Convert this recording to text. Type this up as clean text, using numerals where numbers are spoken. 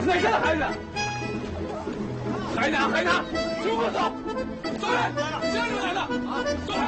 哪家的孩子？孩子，听我走，走人！家里来的啊，走人！